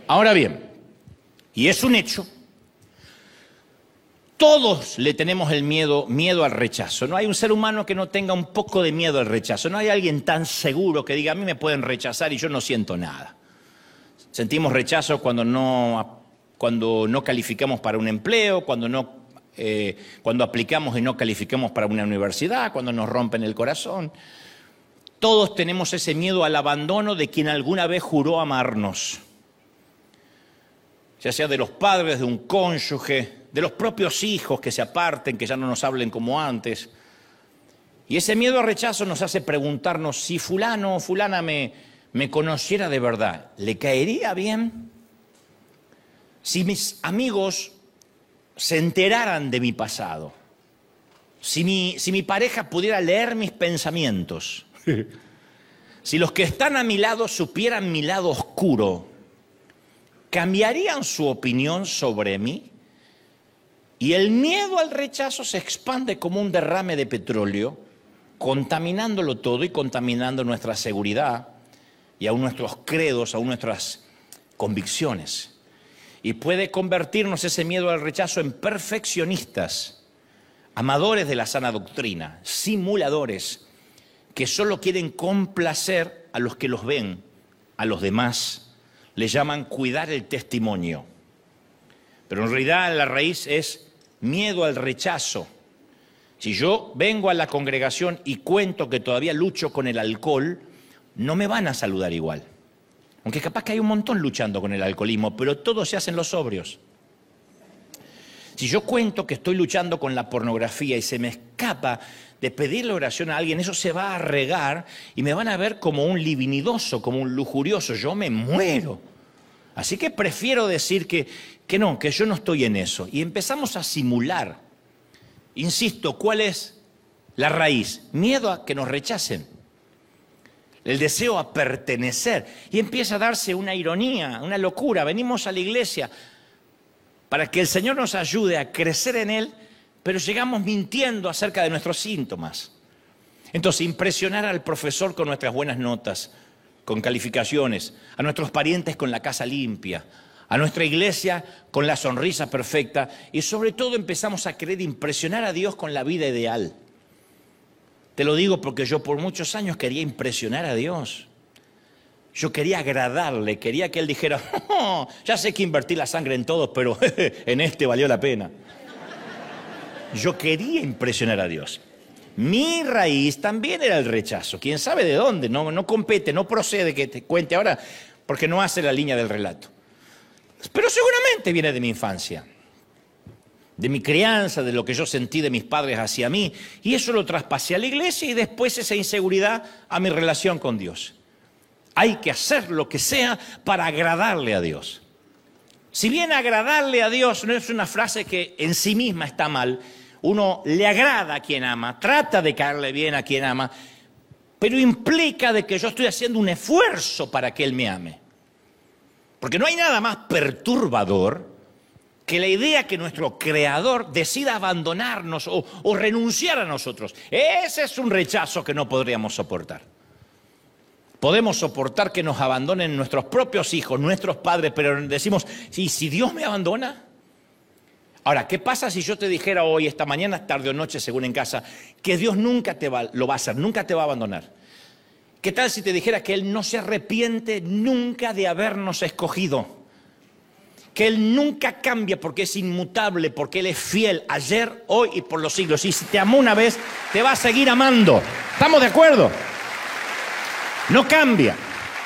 Ahora bien, y es un hecho, todos le tenemos el miedo al rechazo. No hay un ser humano que no tenga un poco de miedo al rechazo. No hay alguien tan seguro que diga, a mí me pueden rechazar y yo no siento nada. Sentimos rechazo cuando no calificamos para un empleo, cuando aplicamos y no calificamos para una universidad, cuando nos rompen el corazón. Todos tenemos ese miedo al abandono de quien alguna vez juró amarnos. Ya sea de los padres, de un cónyuge, de los propios hijos que se aparten, que ya no nos hablen como antes. Y ese miedo al rechazo nos hace preguntarnos si fulano o fulana me conociera de verdad, ¿le caería bien? Si mis amigos se enteraran de mi pasado, si mi pareja pudiera leer mis pensamientos, si los que están a mi lado supieran mi lado oscuro, ¿cambiarían su opinión sobre mí? Y el miedo al rechazo se expande como un derrame de petróleo, contaminándolo todo y contaminando nuestra seguridad y aún nuestros credos, aún nuestras convicciones. Y puede convertirnos ese miedo al rechazo en perfeccionistas, amadores de la sana doctrina, simuladores, que solo quieren complacer a los que los ven, a los demás. Le llaman cuidar el testimonio. Pero en realidad la raíz es miedo al rechazo. Si yo vengo a la congregación y cuento que todavía lucho con el alcohol, no me van a saludar igual. Aunque capaz que hay un montón luchando con el alcoholismo, pero todos se hacen los sobrios. Si yo cuento que estoy luchando con la pornografía y se me escapa de pedirle oración a alguien, eso se va a regar y me van a ver como un livinidoso, como un lujurioso. Yo me muero. Así que prefiero decir que yo no estoy en eso. Y empezamos a simular. Insisto, ¿cuál es la raíz? Miedo a que nos rechacen. El deseo a pertenecer. Y empieza a darse una ironía, una locura. Venimos a la iglesia para que el Señor nos ayude a crecer en Él, pero llegamos mintiendo acerca de nuestros síntomas. Entonces, impresionar al profesor con nuestras buenas notas, con calificaciones, a nuestros parientes con la casa limpia, a nuestra iglesia con la sonrisa perfecta y sobre todo empezamos a querer impresionar a Dios con la vida ideal. Te lo digo porque yo por muchos años quería impresionar a Dios. Yo quería agradarle, quería que Él dijera, oh, ya sé que invertí la sangre en todos, pero en este valió la pena. Yo quería impresionar a Dios. Mi raíz también era el rechazo. ¿Quién sabe de dónde? No compete, no procede que te cuente ahora porque no hace la línea del relato. Pero seguramente viene de mi infancia, de mi crianza, de lo que yo sentí de mis padres hacia mí. Y eso lo traspasé a la iglesia y después esa inseguridad a mi relación con Dios. Hay que hacer lo que sea para agradarle a Dios. Si bien agradarle a Dios no es una frase que en sí misma está mal, uno le agrada a quien ama, trata de caerle bien a quien ama, pero implica de que yo estoy haciendo un esfuerzo para que Él me ame. Porque no hay nada más perturbador que la idea que nuestro Creador decida abandonarnos o renunciar a nosotros. Ese es un rechazo que no podríamos soportar. Podemos soportar que nos abandonen nuestros propios hijos, nuestros padres, pero decimos, ¿y si Dios me abandona? Ahora, ¿qué pasa si yo te dijera hoy, esta mañana, tarde o noche, según en casa, que Dios nunca lo va a hacer, nunca te va a abandonar? ¿Qué tal si te dijera que Él no se arrepiente nunca de habernos escogido? Que Él nunca cambia porque es inmutable, porque Él es fiel ayer, hoy y por los siglos. Y si te amó una vez, te va a seguir amando. ¿Estamos de acuerdo? No cambia.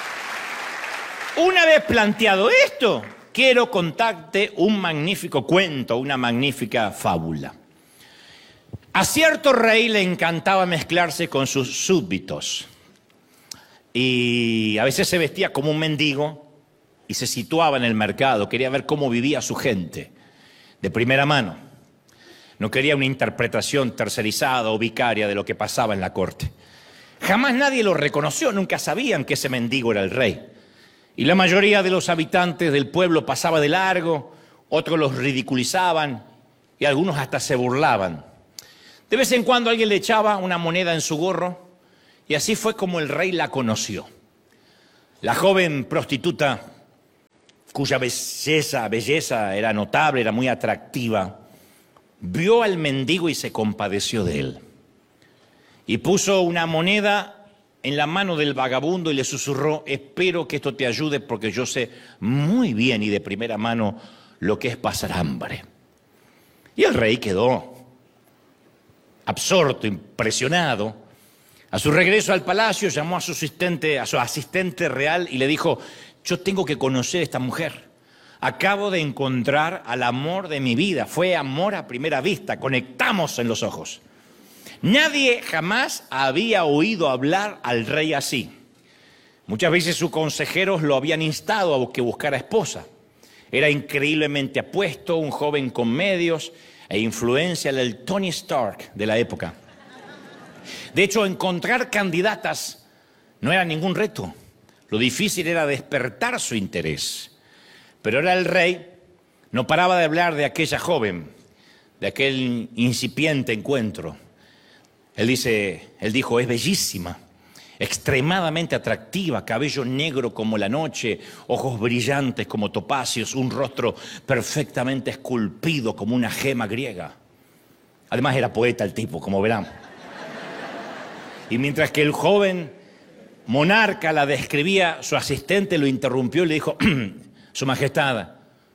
Una vez planteado esto, quiero contarte un magnífico cuento, una magnífica fábula. A cierto rey le encantaba mezclarse con sus súbditos. Y a veces se vestía como un mendigo y se situaba en el mercado. Quería ver cómo vivía su gente, de primera mano. No quería una interpretación tercerizada o vicaria de lo que pasaba en la corte. Jamás nadie lo reconoció, nunca sabían que ese mendigo era el rey. Y la mayoría de los habitantes del pueblo pasaba de largo, otros los ridiculizaban y algunos hasta se burlaban. De vez en cuando alguien le echaba una moneda en su gorro y así fue como el rey la conoció. La joven prostituta cuya belleza era notable, era muy atractiva, vio al mendigo y se compadeció de él. Y puso una moneda en la mano del vagabundo y le susurró: espero que esto te ayude porque yo sé muy bien y de primera mano lo que es pasar hambre. Y el rey quedó absorto, impresionado. A su regreso al palacio llamó a su asistente real y le dijo: yo tengo que conocer a esta mujer. Acabo de encontrar al amor de mi vida. Fue amor a primera vista. Conectamos en los ojos. Nadie jamás había oído hablar al rey así. Muchas veces sus consejeros lo habían instado a que buscara esposa. Era increíblemente apuesto, un joven con medios e influencia del Tony Stark de la época. De hecho, encontrar candidatas no era ningún reto. Lo difícil era despertar su interés. Pero ahora el rey no paraba de hablar de aquella joven, de aquel incipiente encuentro. Él dijo: es bellísima, extremadamente atractiva, cabello negro como la noche, ojos brillantes como topacios, un rostro perfectamente esculpido como una gema griega. Además era poeta el tipo, como verán. Y mientras que el joven monarca la describía, su asistente lo interrumpió y le dijo: Su Majestad,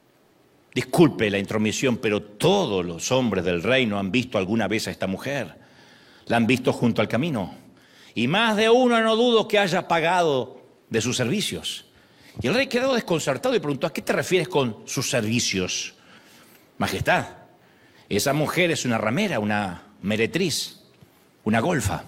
disculpe la intromisión, pero todos los hombres del reino han visto alguna vez a esta mujer. La han visto junto al camino. Y más de uno no dudo que haya pagado de sus servicios. Y el rey quedó desconcertado y preguntó: ¿a qué te refieres con sus servicios? Majestad, esa mujer es una ramera, una meretriz, una golfa.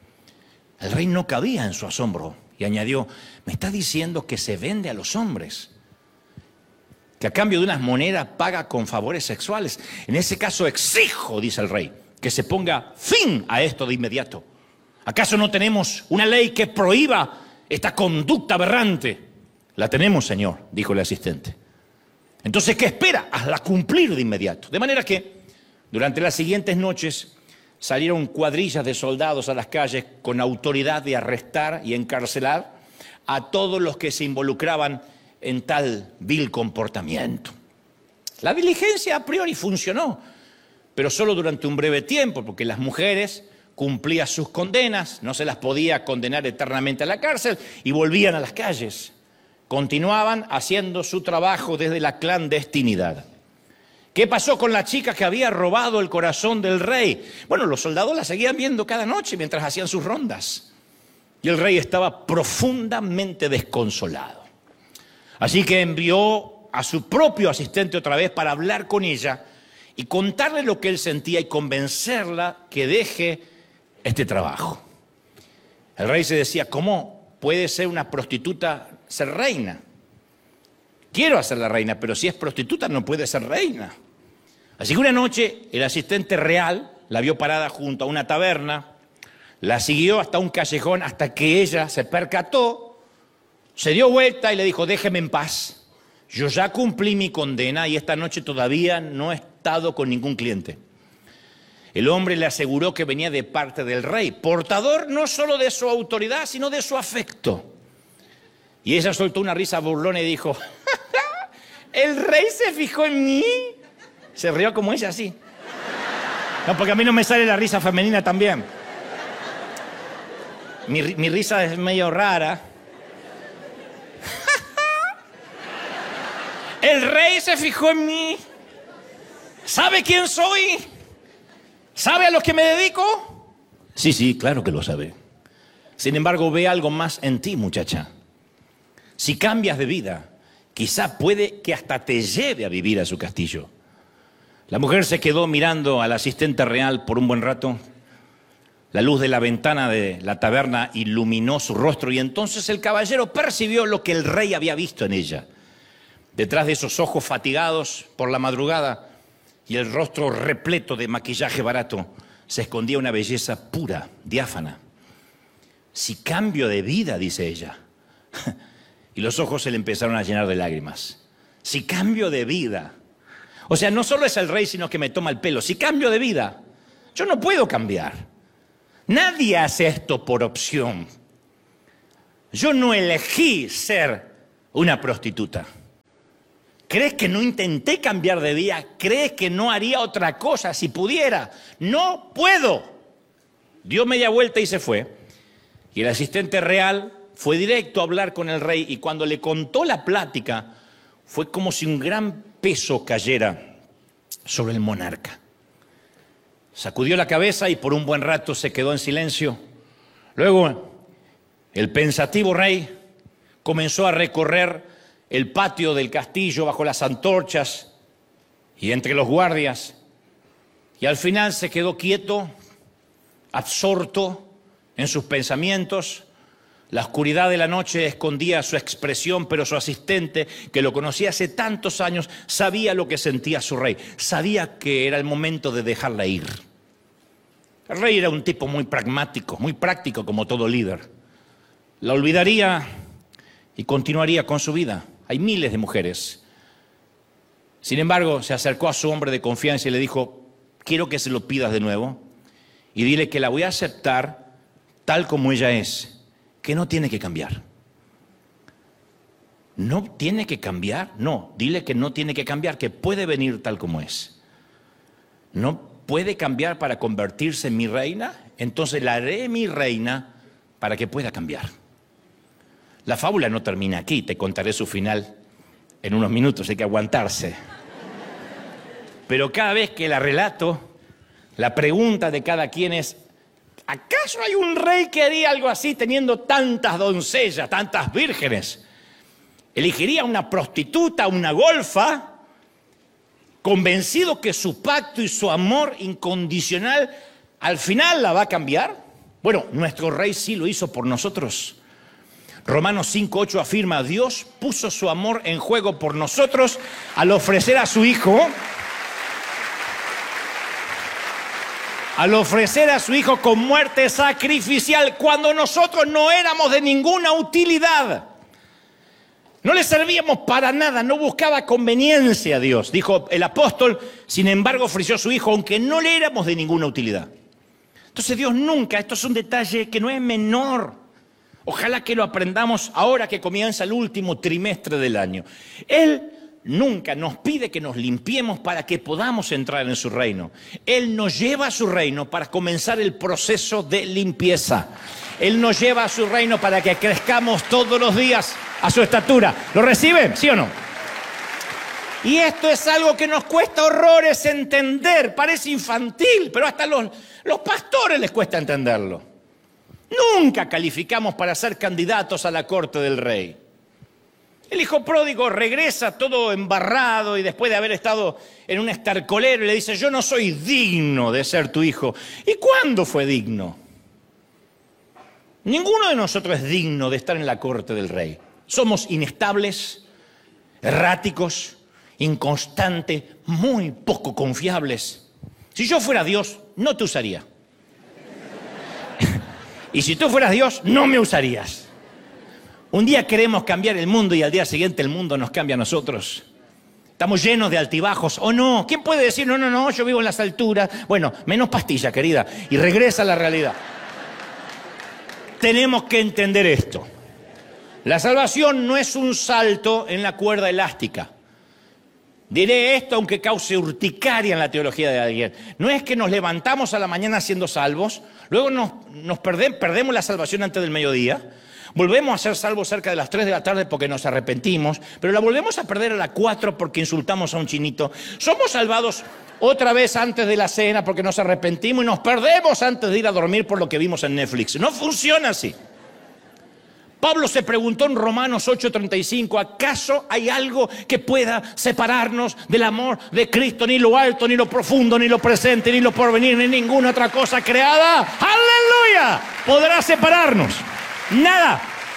El rey no cabía en su asombro y añadió: ¿me está diciendo que se vende a los hombres? Que a cambio de unas monedas paga con favores sexuales. En ese caso exijo, dice el rey, que se ponga fin a esto de inmediato. ¿Acaso no tenemos una ley que prohíba esta conducta aberrante? La tenemos, señor, dijo el asistente. Entonces, ¿qué espera? Hazla cumplir de inmediato. De manera que durante las siguientes noches salieron cuadrillas de soldados a las calles con autoridad de arrestar y encarcelar a todos los que se involucraban en tal vil comportamiento. La diligencia a priori funcionó, pero solo durante un breve tiempo, porque las mujeres cumplían sus condenas, no se las podía condenar eternamente a la cárcel y volvían a las calles. Continuaban haciendo su trabajo desde la clandestinidad. ¿Qué pasó con la chica que había robado el corazón del rey? Bueno, los soldados la seguían viendo cada noche mientras hacían sus rondas. Y el rey estaba profundamente desconsolado. Así que envió a su propio asistente otra vez para hablar con ella y contarle lo que él sentía y convencerla que deje este trabajo. El rey se decía: ¿cómo puede ser una prostituta ser reina? Quiero hacerla reina, pero si es prostituta no puede ser reina. Así que una noche el asistente real la vio parada junto a una taberna, la siguió hasta un callejón hasta que ella se percató, se dio vuelta y le dijo: déjeme en paz. Yo ya cumplí mi condena y esta noche todavía no he estado con ningún cliente. El hombre le aseguró que venía de parte del rey, portador no solo de su autoridad, sino de su afecto. Y ella soltó una risa burlona y dijo: ¿el rey se fijó en mí? Se rió como ella, así. No, porque a mí no me sale la risa femenina también. Mi risa es medio rara. El rey se fijó en mí. ¿Sabe quién soy? ¿Sabe a lo que me dedico? Sí, claro que lo sabe. Sin embargo, ve algo más en ti, muchacha. Si cambias de vida, quizá puede que hasta te lleve a vivir a su castillo. La mujer se quedó mirando al asistente real por un buen rato. La luz de la ventana de la taberna iluminó su rostro y entonces el caballero percibió lo que el rey había visto en ella. Detrás de esos ojos fatigados por la madrugada y el rostro repleto de maquillaje barato, se escondía una belleza pura, diáfana. Si cambio de vida, dice ella. Y los ojos se le empezaron a llenar de lágrimas. Si cambio de vida. O sea, no solo es el rey, sino que me toma el pelo. Si cambio de vida, yo no puedo cambiar. Nadie hace esto por opción. Yo no elegí ser una prostituta. ¿Crees que no intenté cambiar de vida? ¿Crees que no haría otra cosa si pudiera? No puedo. Dio media vuelta y se fue. Y el asistente real fue directo a hablar con el rey y cuando le contó la plática, fue como si un gran peso cayera sobre el monarca. Sacudió la cabeza y por un buen rato se quedó en silencio. Luego, el pensativo rey comenzó a recorrer el patio del castillo bajo las antorchas y entre los guardias. Y al final se quedó quieto, absorto en sus pensamientos. La oscuridad de la noche escondía su expresión, pero su asistente, que lo conocía hace tantos años, sabía lo que sentía su rey. Sabía que era el momento de dejarla ir. El rey era un tipo muy pragmático, muy práctico como todo líder. La olvidaría y continuaría con su vida. Hay miles de mujeres. Sin embargo, se acercó a su hombre de confianza y le dijo, quiero que se lo pidas de nuevo y dile que la voy a aceptar tal como ella es. Que no tiene que cambiar. ¿No tiene que cambiar? No, dile que no tiene que cambiar, que puede venir tal como es. ¿No puede cambiar para convertirse en mi reina? Entonces la haré mi reina para que pueda cambiar. La fábula no termina aquí, te contaré su final en unos minutos, hay que aguantarse. Pero cada vez que la relato, la pregunta de cada quien es, ¿acaso hay un rey que haría algo así teniendo tantas doncellas, tantas vírgenes? ¿Elegiría una prostituta, una golfa, convencido que su pacto y su amor incondicional al final la va a cambiar? Bueno, nuestro rey sí lo hizo por nosotros. Romanos 5:8 afirma, Dios puso su amor en juego por nosotros al ofrecer a su Hijo. Al ofrecer a su Hijo con muerte sacrificial cuando nosotros no éramos de ninguna utilidad. No le servíamos para nada, no buscaba conveniencia a Dios. Dijo el apóstol, sin embargo ofreció a su Hijo aunque no le éramos de ninguna utilidad. Entonces Dios nunca, esto es un detalle que no es menor. Ojalá que lo aprendamos ahora que comienza el último trimestre del año. Él nunca nos pide que nos limpiemos para que podamos entrar en su reino. Él nos lleva a su reino para comenzar el proceso de limpieza. Él nos lleva a su reino para que crezcamos todos los días a su estatura. ¿Lo reciben? ¿Sí o no? Y esto es algo que nos cuesta horrores entender. Parece infantil, pero hasta los pastores les cuesta entenderlo. Nunca calificamos para ser candidatos a la corte del rey. El hijo pródigo regresa todo embarrado y después de haber estado en un estercolero y le dice, yo no soy digno de ser tu hijo. ¿Y cuándo fue digno? Ninguno de nosotros es digno de estar en la corte del rey. Somos inestables, erráticos, inconstantes, muy poco confiables. Si yo fuera Dios, no te usaría. Y si tú fueras Dios, no me usarías. Un día queremos cambiar el mundo y al día siguiente el mundo nos cambia a nosotros. Estamos llenos de altibajos. ¿O no? ¿Quién puede decir, no, yo vivo en las alturas? Bueno, menos pastilla, querida. Y regresa a la realidad. Tenemos que entender esto. La salvación no es un salto en la cuerda elástica. Diré esto aunque cause urticaria en la teología de alguien. No es que nos levantamos a la mañana siendo salvos, luego perdemos la salvación antes del mediodía, volvemos a ser salvos cerca de las 3 de la tarde porque nos arrepentimos, pero la volvemos a perder a las 4 porque insultamos a un chinito. Somos salvados otra vez antes de la cena porque nos arrepentimos y nos perdemos antes de ir a dormir por lo que vimos en Netflix. No funciona así. Pablo se preguntó en Romanos 8:35, ¿acaso hay algo que pueda separarnos del amor de Cristo? Ni lo alto, ni lo profundo, ni lo presente, ni lo porvenir, ni ninguna otra cosa creada. ¡Aleluya! Podrá separarnos. Nada.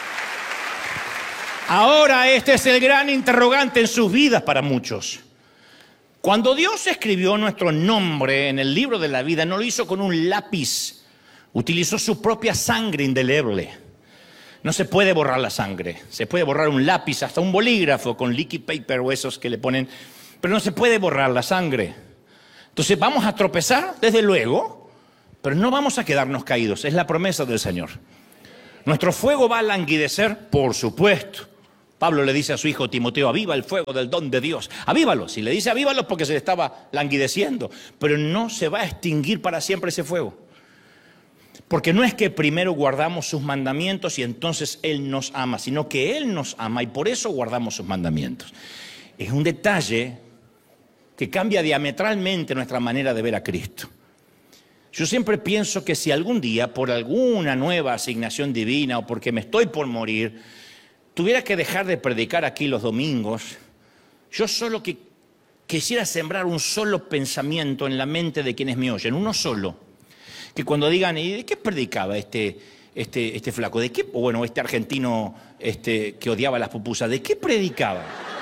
Ahora este es el gran interrogante en sus vidas para muchos. Cuando Dios escribió nuestro nombre en el libro de la vida, no lo hizo con un lápiz. Utilizó su propia sangre indeleble. No se puede borrar la sangre, se puede borrar un lápiz, hasta un bolígrafo con leaky paper o esos que le ponen, pero no se puede borrar la sangre. Entonces vamos a tropezar, desde luego, pero no vamos a quedarnos caídos, es la promesa del Señor. Nuestro fuego va a languidecer, por supuesto, Pablo le dice a su hijo Timoteo, aviva el fuego del don de Dios. Avívalo. Si le dice avívalo porque se le estaba languideciendo. Pero no se va a extinguir para siempre ese fuego. Porque no es que primero guardamos sus mandamientos y entonces Él nos ama, sino que Él nos ama y por eso guardamos sus mandamientos. Es un detalle que cambia diametralmente nuestra manera de ver a Cristo. Yo siempre pienso que si algún día, por alguna nueva asignación divina o porque me estoy por morir, tuviera que dejar de predicar aquí los domingos, yo solo quisiera sembrar un solo pensamiento en la mente de quienes me oyen, uno solo. Que cuando digan, ¿y de qué predicaba este flaco? ¿De qué? O bueno, este argentino que odiaba las pupusas, ¿de qué predicaba?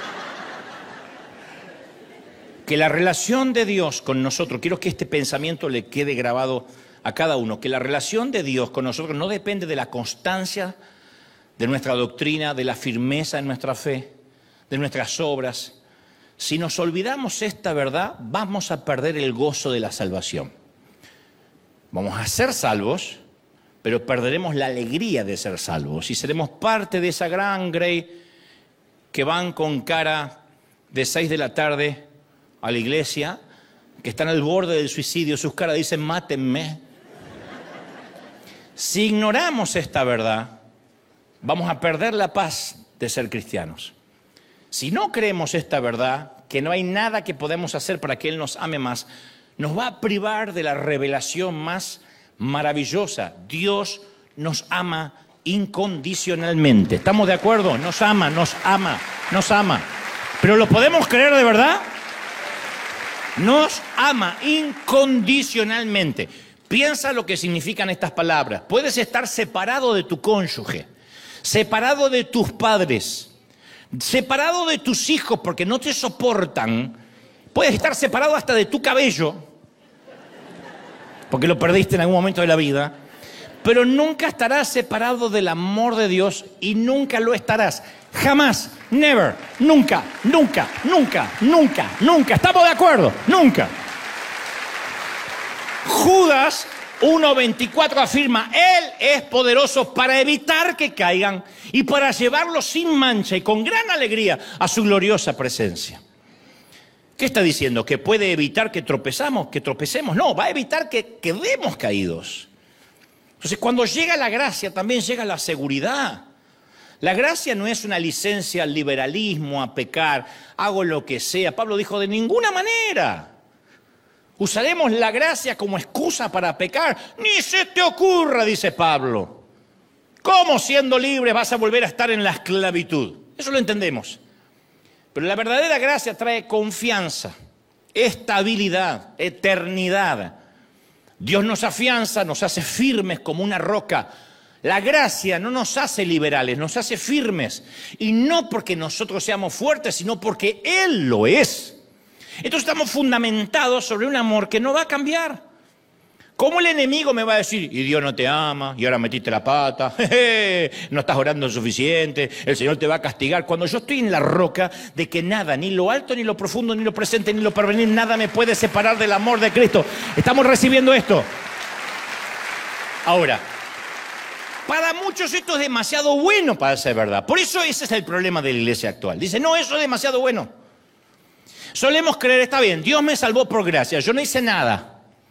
Que la relación de Dios con nosotros, quiero que este pensamiento le quede grabado a cada uno, que la relación de Dios con nosotros no depende de la constancia de nuestra doctrina, de la firmeza en nuestra fe, de nuestras obras. Si nos olvidamos esta verdad, vamos a perder el gozo de la salvación. Vamos a ser salvos, pero perderemos la alegría de ser salvos y seremos parte de esa gran grey que van con cara de 6 de la tarde a la iglesia, que están al borde del suicidio, sus caras dicen, mátenme. Si ignoramos esta verdad, vamos a perder la paz de ser cristianos. Si no creemos esta verdad, que no hay nada que podemos hacer para que Él nos ame más, nos va a privar de la revelación más maravillosa. Dios nos ama incondicionalmente. ¿Estamos de acuerdo? Nos ama, nos ama, nos ama. ¿Pero lo podemos creer de verdad? Nos ama incondicionalmente. Piensa lo que significan estas palabras. Puedes estar separado de tu cónyuge, separado de tus padres, separado de tus hijos porque no te soportan. Puedes estar separado hasta de tu cabello, porque lo perdiste en algún momento de la vida, pero nunca estarás separado del amor de Dios y nunca lo estarás. Jamás, never, nunca, nunca, nunca, nunca, nunca. ¿Estamos de acuerdo? Nunca. Judas 1:24 afirma, Él es poderoso para evitar que caigan y para llevarlos sin mancha y con gran alegría a su gloriosa presencia. ¿Qué está diciendo? ¿Que puede evitar que tropecemos? No, va a evitar que quedemos caídos. Entonces, cuando llega la gracia, también llega la seguridad. La gracia no es una licencia al liberalismo, a pecar, hago lo que sea. Pablo dijo, de ninguna manera. Usaremos la gracia como excusa para pecar. Ni se te ocurra, dice Pablo. ¿Cómo siendo libre vas a volver a estar en la esclavitud? Eso lo entendemos. Pero la verdadera gracia trae confianza, estabilidad, eternidad. Dios nos afianza, nos hace firmes como una roca. La gracia no nos hace liberales, nos hace firmes. Y no porque nosotros seamos fuertes, sino porque Él lo es. Entonces estamos fundamentados sobre un amor que no va a cambiar. ¿Cómo el enemigo me va a decir, y Dios no te ama, y ahora metiste la pata, no estás orando suficiente, el Señor te va a castigar? Cuando yo estoy en la roca de que nada, ni lo alto, ni lo profundo, ni lo presente, ni lo porvenir, nada me puede separar del amor de Cristo. Estamos recibiendo esto. Ahora, para muchos esto es demasiado bueno para ser verdad. Por eso ese es el problema de la iglesia actual. Dice, no, eso es demasiado bueno. Solemos creer, está bien, Dios me salvó por gracia, yo no hice nada.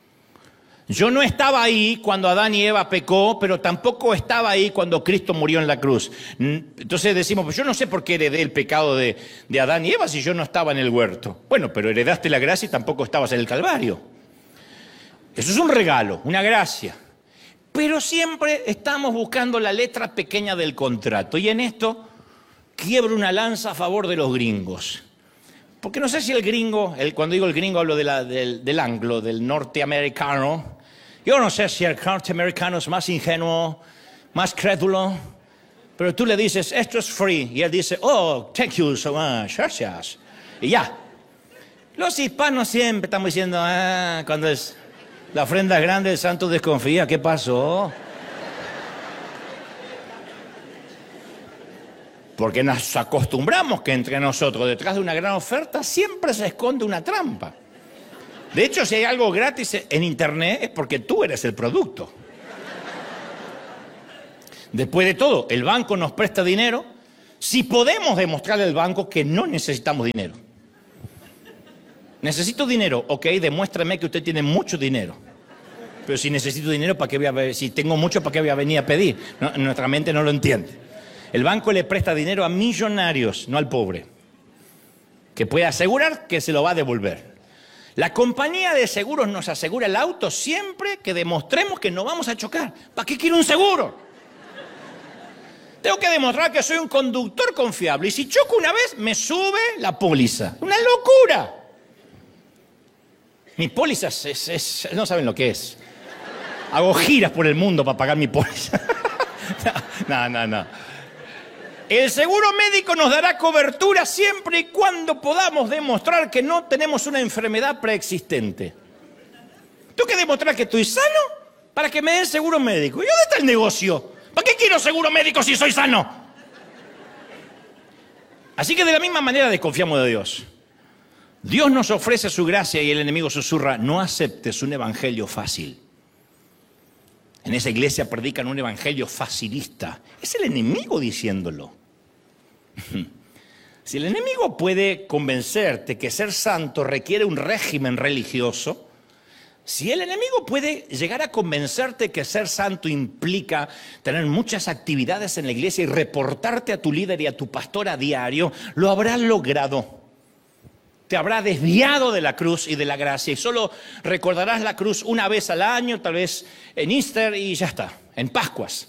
Yo no estaba ahí cuando Adán y Eva pecó, pero tampoco estaba ahí cuando Cristo murió en la cruz. Entonces decimos, pues yo no sé por qué heredé el pecado de Adán y Eva si yo no estaba en el huerto. Bueno, pero heredaste la gracia y tampoco estabas en el Calvario. Eso es un regalo, una gracia. Pero siempre estamos buscando la letra pequeña del contrato. Y en esto quiebro una lanza a favor de los gringos. Porque no sé si el gringo, cuando digo el gringo hablo del anglo, del norteamericano. Yo no sé si el norteamericano es más ingenuo, más crédulo. Pero tú le dices, esto es free. Y él dice, oh, thank you so much, gracias. Y ya. Los hispanos siempre estamos diciendo, cuando es la ofrenda grande, el santo desconfía. ¿Qué pasó? Porque nos acostumbramos que entre nosotros, detrás de una gran oferta, siempre se esconde una trampa. De hecho, si hay algo gratis en internet, es porque tú eres el producto. Después de todo, el banco nos presta dinero, si podemos demostrarle al banco que no necesitamos dinero. Necesito dinero, ok, demuéstrame que usted tiene mucho dinero. Pero si necesito dinero, ¿para qué voy a ver? Si tengo mucho, ¿para qué voy a venir a pedir? No, nuestra mente no lo entiende. El banco le presta dinero a millonarios, no al pobre, que puede asegurar que se lo va a devolver. La compañía de seguros nos asegura el auto siempre que demostremos que no vamos a chocar. ¿Para qué quiero un seguro? Tengo que demostrar que soy un conductor confiable. Y si choco una vez, me sube la póliza. ¡Una locura! Mi póliza no saben lo que es. Hago giras por el mundo para pagar mi póliza. No. El seguro médico nos dará cobertura siempre y cuando podamos demostrar que no tenemos una enfermedad preexistente. Tengo que demostrar que estoy sano para que me den seguro médico. ¿Y dónde está el negocio? ¿Para qué quiero seguro médico si soy sano? Así que de la misma manera desconfiamos de Dios. Dios nos ofrece su gracia y el enemigo susurra, no aceptes un evangelio fácil. En esa iglesia predican un evangelio facilista. Es el enemigo diciéndolo. Si el enemigo puede convencerte que ser santo requiere un régimen religioso, si el enemigo puede llegar a convencerte que ser santo implica tener muchas actividades en la iglesia y reportarte a tu líder y a tu pastor a diario, lo habrá logrado. Te habrá desviado de la cruz y de la gracia y solo recordarás la cruz una vez al año, tal vez en Easter y ya está, en Pascuas.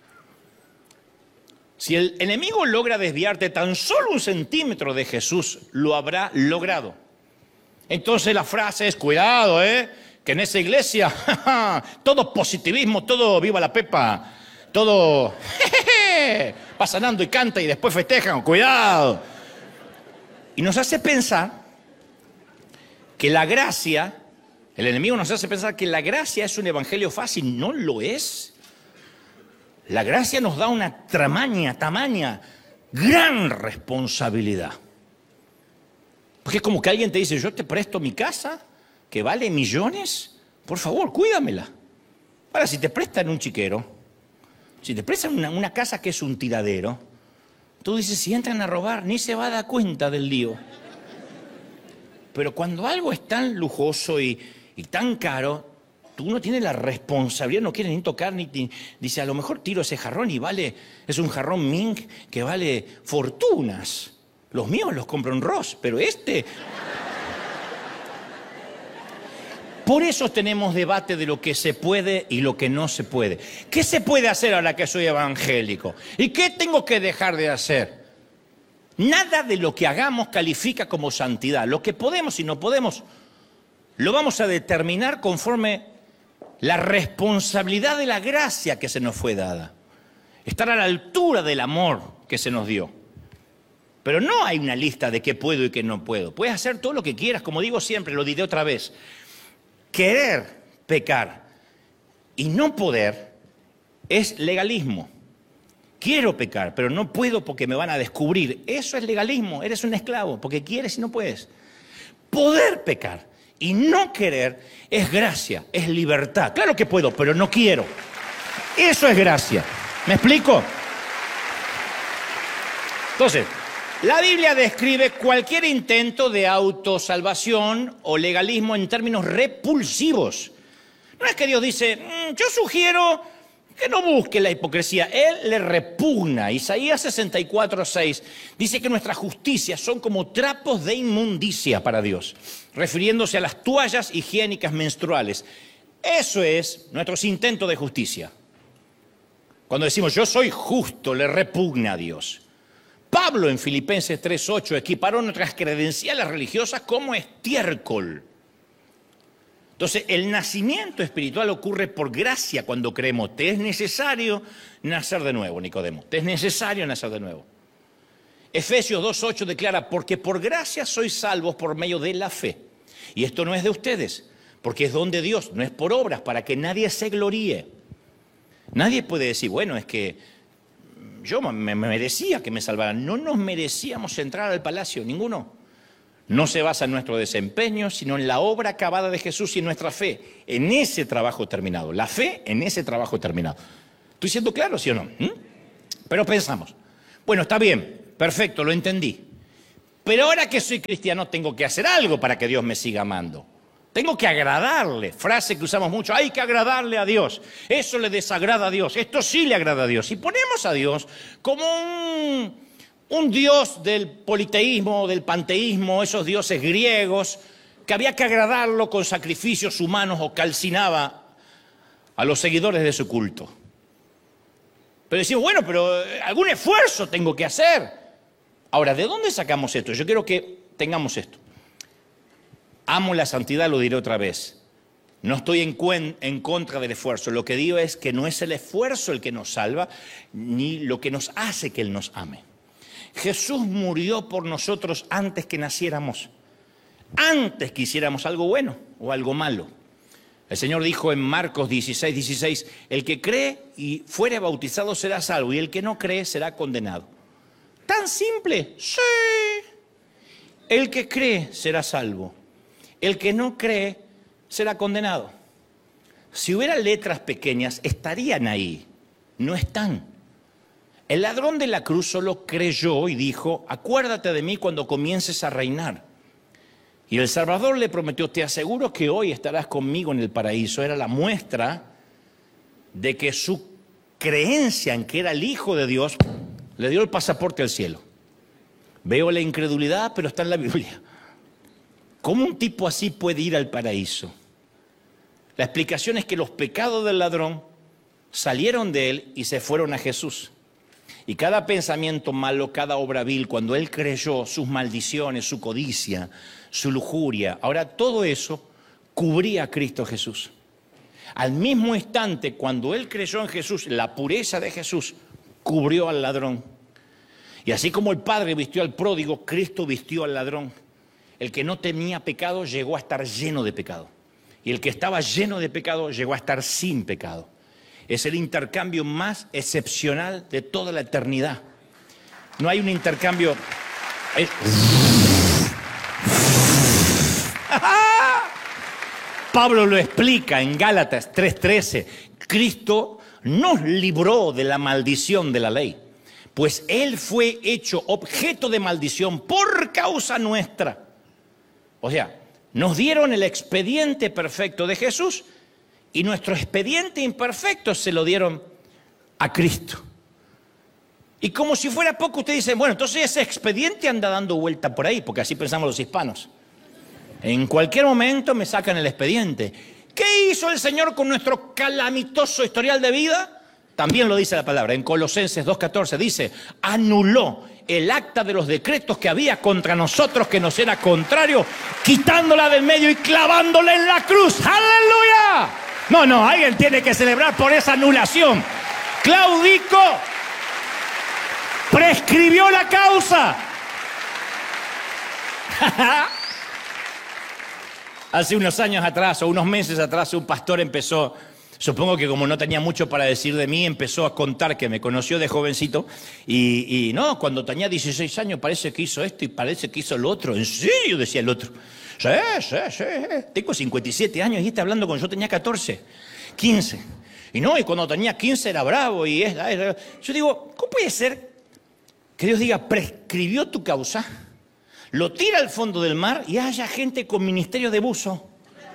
Si el enemigo logra desviarte tan solo 1 centímetro de Jesús, lo habrá logrado. Entonces la frase es, cuidado, que en esa iglesia todo positivismo, todo viva la pepa, todo va sanando y canta y después festejan, cuidado. Y nos hace pensar que la gracia, el enemigo nos hace pensar que la gracia es un evangelio fácil. No lo es. La gracia nos da una tamaña, gran responsabilidad. Porque es como que alguien te dice, yo te presto mi casa, que vale millones, por favor, cuídamela. Ahora, si te prestan un chiquero, si te prestan una casa que es un tiradero, tú dices, si entran a robar, ni se va a dar cuenta del lío. Pero cuando algo es tan lujoso y tan caro, tú no tienes la responsabilidad, no quieres ni tocar, dice, a lo mejor tiro ese jarrón y es un jarrón Mink que vale fortunas. Los míos los compro en Ross, pero Por eso tenemos debate de lo que se puede y lo que no se puede. ¿Qué se puede hacer ahora que soy evangélico? ¿Y qué tengo que dejar de hacer? Nada de lo que hagamos califica como santidad. Lo que podemos y no podemos lo vamos a determinar conforme la responsabilidad de la gracia que se nos fue dada. Estar a la altura del amor que se nos dio. Pero no hay una lista de qué puedo y qué no puedo. Puedes hacer todo lo que quieras, como digo siempre, lo diré otra vez. Querer pecar y no poder es legalismo. Quiero pecar, pero no puedo porque me van a descubrir. Eso es legalismo, eres un esclavo, porque quieres y no puedes. Poder pecar y no querer es gracia, es libertad. Claro que puedo, pero no quiero. Eso es gracia. ¿Me explico? Entonces, la Biblia describe cualquier intento de autosalvación o legalismo en términos repulsivos. No es que Dios dice, yo sugiero que no busque la hipocresía. Él le repugna. Isaías 64:6 dice que nuestras justicias son como trapos de inmundicia para Dios, refiriéndose a las toallas higiénicas menstruales. Eso es nuestros intentos de justicia. Cuando decimos yo soy justo, le repugna a Dios. Pablo en Filipenses 3:8 equiparó nuestras credenciales religiosas como estiércol. Entonces, el nacimiento espiritual ocurre por gracia cuando creemos. Te es necesario nacer de nuevo, Nicodemo. Te es necesario nacer de nuevo. Efesios 2:8 declara, porque por gracia sois salvos por medio de la fe. Y esto no es de ustedes, porque es don de Dios, no es por obras, para que nadie se gloríe. Nadie puede decir, bueno, es que yo me merecía que me salvaran. No nos merecíamos entrar al palacio, ninguno. No se basa en nuestro desempeño, sino en la obra acabada de Jesús y en nuestra fe, en ese trabajo terminado. La fe en ese trabajo terminado. ¿Estoy siendo claro, sí o no? Pero pensamos, bueno, está bien, Perfecto, lo entendí. Pero ahora que soy cristiano tengo que hacer algo para que Dios me siga amando. Tengo que agradarle. Frase que usamos mucho, hay que agradarle a Dios. Eso le desagrada a Dios, esto sí le agrada a Dios. Y ponemos a Dios como un Dios del politeísmo, del panteísmo, esos dioses griegos, que había que agradarlo con sacrificios humanos o calcinaba a los seguidores de su culto. Pero decimos, bueno, pero algún esfuerzo tengo que hacer. Ahora, ¿de dónde sacamos esto? Yo quiero que tengamos esto. Amo la santidad, lo diré otra vez. No estoy en contra del esfuerzo. Lo que digo es que no es el esfuerzo el que nos salva, ni lo que nos hace que Él nos ame. Jesús murió por nosotros antes que naciéramos, antes que hiciéramos algo bueno o algo malo. El Señor dijo en Marcos 16:16, el que cree y fuere bautizado será salvo, y el que no cree será condenado. ¿Tan simple? Sí. El que cree será salvo. El que no cree será condenado. Si hubiera letras pequeñas, estarían ahí. No están. El ladrón de la cruz solo creyó y dijo, acuérdate de mí cuando comiences a reinar. Y el Salvador le prometió, te aseguro que hoy estarás conmigo en el paraíso. Era la muestra de que su creencia en que era el Hijo de Dios le dio el pasaporte al cielo. Veo la incredulidad, pero está en la Biblia. ¿Cómo un tipo así puede ir al paraíso? La explicación es que los pecados del ladrón salieron de él y se fueron a Jesús. Y cada pensamiento malo, cada obra vil, cuando él creyó, sus maldiciones, su codicia, su lujuria, ahora todo eso cubría a Cristo Jesús. Al mismo instante, cuando él creyó en Jesús, la pureza de Jesús cubrió al ladrón. Y así como el Padre vistió al pródigo, Cristo vistió al ladrón. El que no tenía pecado llegó a estar lleno de pecado. Y el que estaba lleno de pecado llegó a estar sin pecado. Es el intercambio más excepcional de toda la eternidad. No hay un intercambio... Pablo lo explica en Gálatas 3:13. Cristo nos libró de la maldición de la ley, pues Él fue hecho objeto de maldición por causa nuestra. O sea, nos dieron el expediente perfecto de Jesús y nuestro expediente imperfecto se lo dieron a Cristo. Y como si fuera poco, ustedes dicen, bueno, entonces ese expediente anda dando vuelta por ahí, porque así pensamos los hispanos. En cualquier momento me sacan el expediente. ¿Qué hizo el Señor con nuestro calamitoso historial de vida? También lo dice la palabra. En Colosenses 2:14 dice, anuló el acta de los decretos que había contra nosotros, que nos era contrario, quitándola del medio y clavándola en la cruz. ¡Aleluya! No, alguien tiene que celebrar por esa anulación. Claudico prescribió la causa. Hace unos años atrás, o unos meses atrás, un pastor empezó, supongo que como no tenía mucho para decir de mí, empezó a contar que me conoció de jovencito y no, cuando tenía 16 años parece que hizo esto y parece que hizo lo otro. ¿En serio? Decía el otro. Sí. Tengo 57 años y está hablando cuando yo tenía 14, 15. Y no, y cuando tenía 15 era bravo y yo digo, ¿cómo puede ser que Dios diga, prescribió tu causa, lo tira al fondo del mar y haya gente con ministerio de buzo?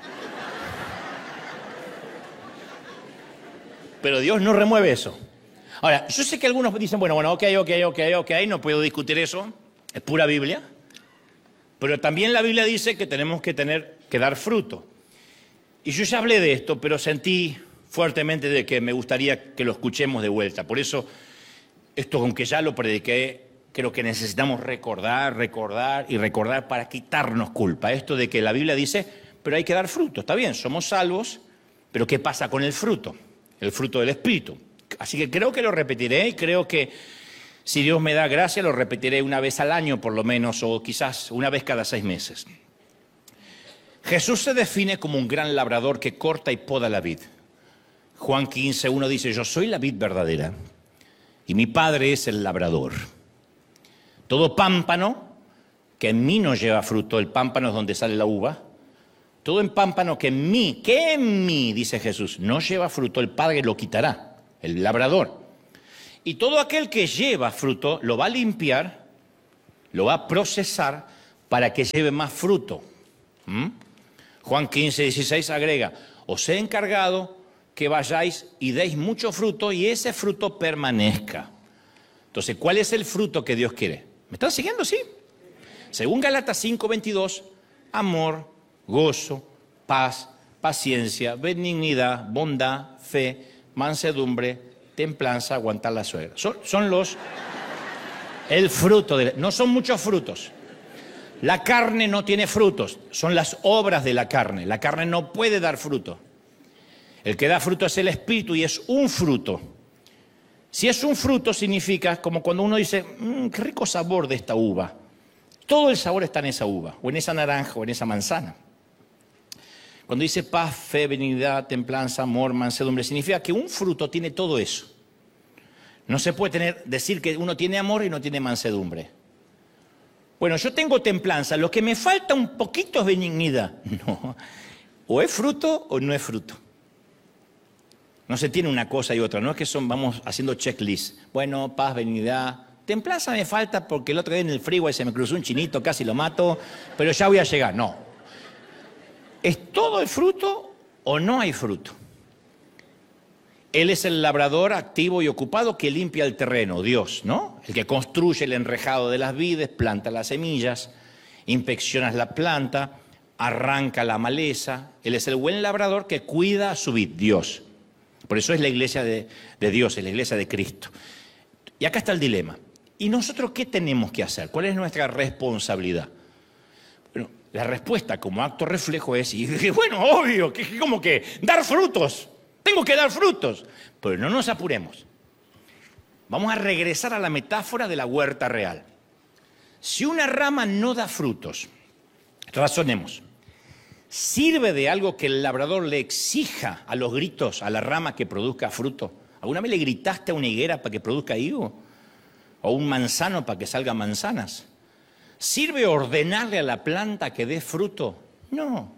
Pero Dios no remueve eso. Ahora, yo sé que algunos dicen, bueno, ok, no puedo discutir eso, es pura Biblia. Pero también la Biblia dice que tenemos que dar fruto. Y yo ya hablé de esto, pero sentí fuertemente de que me gustaría que lo escuchemos de vuelta. Por eso, esto, aunque ya lo prediqué, creo que necesitamos recordar para quitarnos culpa. Esto de que la Biblia dice, pero hay que dar fruto. Está bien, somos salvos, pero ¿qué pasa con el fruto? El fruto del Espíritu. Así que creo que lo repetiré y creo que si Dios me da gracia lo repetiré una vez al año por lo menos, o quizás una vez cada 6 meses. Jesús se define como un gran labrador que corta y poda la vid. Juan 15:1 dice, yo soy la vid verdadera y mi Padre es el labrador. Todo pámpano que en mí no lleva fruto, el pámpano es donde sale la uva, todo pámpano que en mí, dice Jesús, no lleva fruto, el Padre lo quitará, el labrador. Y todo aquel que lleva fruto lo va a limpiar lo va a procesar para que lleve más fruto. Juan 15, 16 agrega, os he encargado que vayáis y deis mucho fruto y ese fruto permanezca. Entonces, ¿cuál es el fruto que Dios quiere? ¿Me están siguiendo? Sí. Según Gálatas 5, 22, amor, gozo, paz, paciencia, benignidad, bondad, fe, mansedumbre, templanza, aguantar la suegra. El fruto, no son muchos frutos. La carne no tiene frutos, son las obras de la carne. La carne no puede dar fruto. El que da fruto es el Espíritu y es un fruto. Si es un fruto significa como cuando uno dice, qué rico sabor de esta uva. Todo el sabor está en esa uva, o en esa naranja, o en esa manzana. Cuando dice paz, fe, benignidad, templanza, amor, mansedumbre, significa que un fruto tiene todo eso. No se puede decir que uno tiene amor y no tiene mansedumbre. Bueno, yo tengo templanza, lo que me falta un poquito es benignidad. No, o es fruto o no es fruto. No se tiene una cosa y otra, no es que vamos haciendo checklist. Bueno, paz, benignidad. Templanza me falta porque el otro día en el freeway se me cruzó un chinito, casi lo mato, pero ya voy a llegar. No. ¿Es todo el fruto o no hay fruto? Él es el labrador activo y ocupado que limpia el terreno, Dios, ¿no? El que construye el enrejado de las vides, planta las semillas, inspecciona la planta, arranca la maleza. Él es el buen labrador que cuida a su vid, Dios. Por eso es la iglesia de Dios, es la iglesia de Cristo. Y acá está el dilema. ¿Y nosotros qué tenemos que hacer? ¿Cuál es nuestra responsabilidad? Bueno, la respuesta como acto reflejo es, bueno, obvio, como que dar frutos. Tengo que dar frutos. Pero no nos apuremos. Vamos a regresar a la metáfora de la huerta real. Si una rama no da frutos, razonemos. ¿Sirve de algo que el labrador le exija a los gritos a la rama que produzca fruto? ¿Alguna vez le gritaste a una higuera para que produzca higo? ¿O a un manzano para que salgan manzanas? ¿Sirve ordenarle a la planta que dé fruto? No.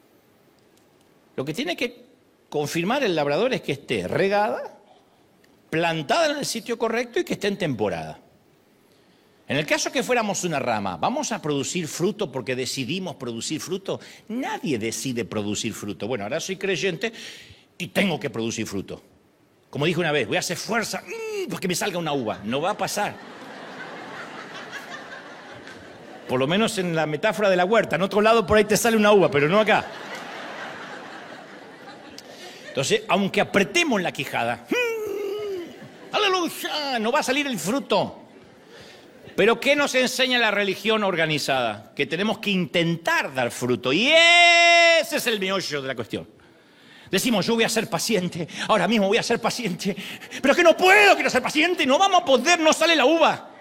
Lo que tiene que confirmar el labrador es que esté regada, plantada en el sitio correcto y que esté en temporada. En el caso que fuéramos una rama, ¿vamos a producir fruto porque decidimos producir fruto? Nadie decide producir fruto. Bueno, ahora soy creyente y tengo que producir fruto. Como dije una vez, voy a hacer fuerza para que me salga una uva. No va a pasar. Por lo menos en la metáfora de la huerta. En otro lado por ahí te sale una uva, pero no acá. Entonces, aunque apretemos la quijada, ¡aleluya!, no va a salir el fruto. Pero ¿qué nos enseña la religión organizada? Que tenemos que intentar dar fruto. Y ese es el meollo de la cuestión. Decimos, yo voy a ser paciente, ahora mismo voy a ser paciente. Pero es que no puedo, quiero ser paciente, no vamos a poder, no sale la uva.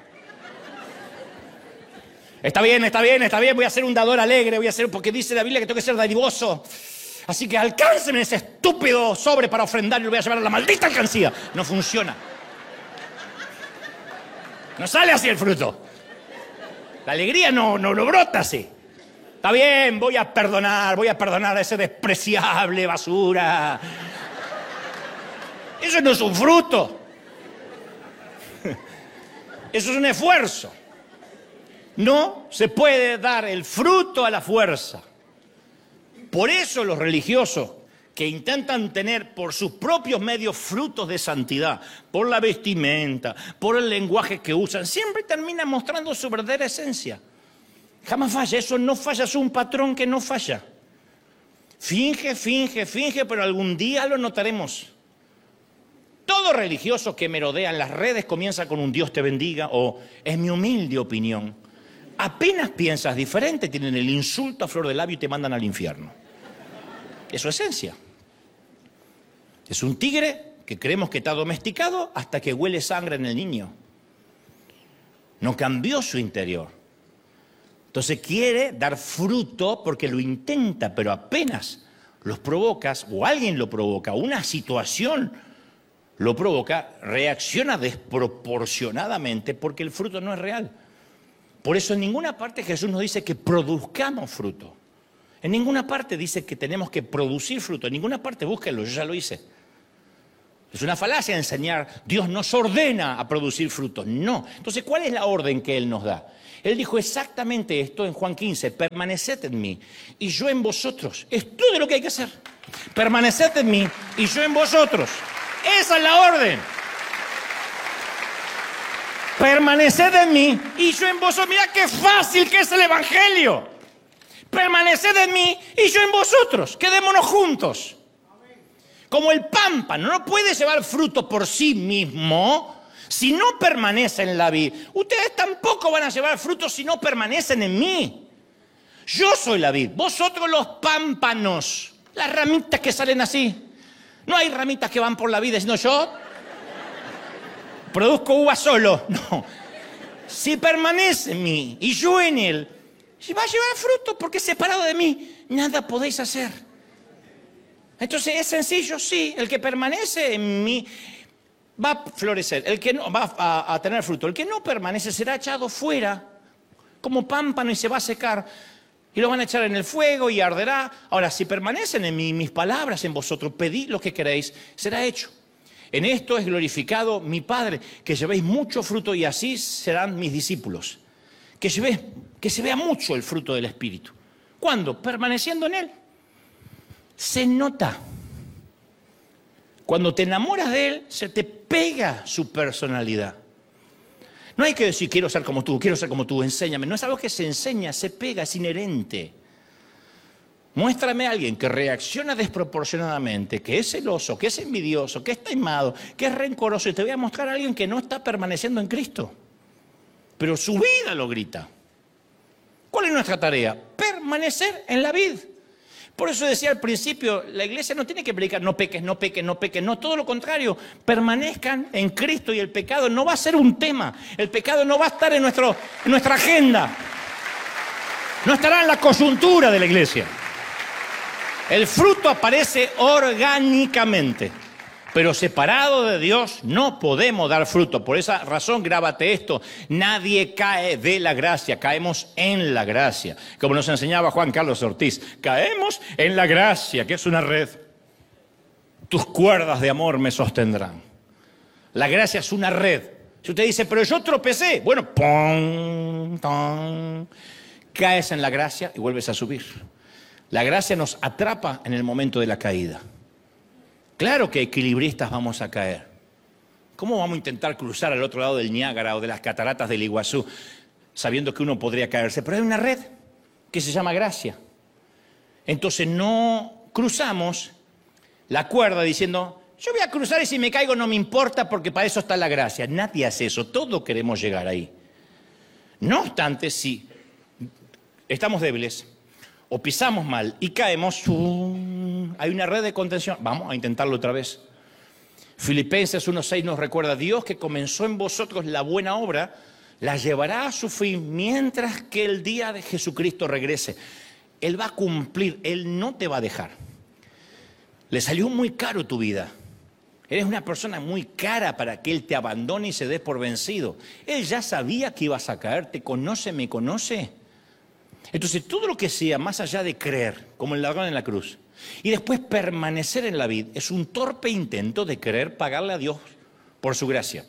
Está bien, voy a ser un dador alegre, porque dice la Biblia que tengo que ser dadivoso. Así que alcánceme ese estúpido sobre para ofrendar y lo voy a llevar a la maldita alcancía. No funciona. No sale así el fruto. La alegría no brota así. Está bien, voy a perdonar a ese despreciable basura. Eso no es un fruto. Eso es un esfuerzo. No se puede dar el fruto a la fuerza. Por eso los religiosos que intentan tener por sus propios medios frutos de santidad, por la vestimenta, por el lenguaje que usan, siempre terminan mostrando su verdadera esencia. Jamás falla, eso no falla, es un patrón que no falla. Finge, pero algún día lo notaremos. Todo religioso que merodea en las redes comienza con un Dios te bendiga o es mi humilde opinión. Apenas piensas diferente, tienen el insulto a flor de labio y te mandan al infierno. Es su esencia. Es un tigre que creemos que está domesticado hasta que huele sangre en el niño. No cambió su interior. Entonces quiere dar fruto porque lo intenta, pero apenas los provocas, o alguien lo provoca, o una situación lo provoca, reacciona desproporcionadamente porque el fruto no es real. Por eso en ninguna parte Jesús nos dice que produzcamos fruto. En ninguna parte dice que tenemos que producir fruto. En ninguna parte, búsquenlo, yo ya lo hice. Es una falacia enseñar, Dios nos ordena a producir frutos. No. Entonces, ¿cuál es la orden que Él nos da? Él dijo exactamente esto en Juan 15, permaneced en mí y yo en vosotros. Es todo lo que hay que hacer. Permaneced en mí y yo en vosotros. Esa es la orden. Permaneced en mí y yo en vosotros. Mirá qué fácil que es el Evangelio. Permaneced en mí y yo en vosotros. Quedémonos juntos. Como el pámpano no puede llevar fruto por sí mismo si no permanece en la vid. Ustedes tampoco van a llevar fruto si no permanecen en mí. Yo soy la vid, vosotros los pámpanos. Las ramitas que salen así. No hay ramitas que van por la vida diciendo yo produzco uva solo. No. Si permanece en mí y yo en él, va a llevar fruto porque separado de mí nada podéis hacer. Entonces es sencillo, sí. El que permanece en mí va a florecer. El que no va a tener fruto. El que no permanece será echado fuera como pámpano y se va a secar. Y lo van a echar en el fuego y arderá. Ahora, si permanecen en mí, mis palabras en vosotros, pedid lo que queréis, será hecho. En esto es glorificado mi Padre, que llevéis mucho fruto y así serán mis discípulos. Que se vea mucho el fruto del Espíritu. ¿Cuándo? Permaneciendo en Él. Se nota. Cuando te enamoras de Él, se te pega su personalidad. No hay que decir, quiero ser como tú, enséñame. No es algo que se enseña, se pega, es inherente. Muéstrame a alguien que reacciona desproporcionadamente, que es celoso, que es envidioso, que es taimado, que es rencoroso. Y te voy a mostrar a alguien que no está permaneciendo en Cristo. Pero su vida lo grita. ¿Cuál es nuestra tarea? Permanecer en la vid. Por eso decía al principio, la iglesia no tiene que predicar no peques, no peques, no peques. No, todo lo contrario. Permanezcan en Cristo y el pecado no va a ser un tema. El pecado no va a estar en nuestra agenda. No estará en la coyuntura de la iglesia. El fruto aparece orgánicamente. Pero separado de Dios no podemos dar fruto. Por esa razón, grábate esto. Nadie cae de la gracia. Caemos en la gracia. Como nos enseñaba Juan Carlos Ortiz. Caemos en la gracia, que es una red. Tus cuerdas de amor me sostendrán. La gracia es una red. Si usted dice, pero yo tropecé. Bueno, ¡pum! ¡Tom! Caes en la gracia y vuelves a subir. La gracia nos atrapa en el momento de la caída. Claro que equilibristas vamos a caer. ¿Cómo vamos a intentar cruzar al otro lado del Niágara o de las cataratas del Iguazú sabiendo que uno podría caerse? Pero hay una red que se llama gracia. Entonces no cruzamos la cuerda diciendo, yo voy a cruzar y si me caigo no me importa porque para eso está la gracia. Nadie hace eso, todos queremos llegar ahí. No obstante, si estamos débiles o pisamos mal y caemos, hay una red de contención. Vamos a intentarlo otra vez. Filipenses 1:6 nos recuerda, Dios que comenzó en vosotros la buena obra, la llevará a su fin mientras que el día de Jesucristo regrese. Él va a cumplir, Él no te va a dejar. Le salió muy caro tu vida. Eres una persona muy cara para que Él te abandone y se dé por vencido. Él ya sabía que ibas a caer, te conoce, me conoce. Entonces todo lo que sea más allá de creer, como el ladrón en la cruz, y después permanecer en la vid, es un torpe intento de querer pagarle a Dios por su gracia.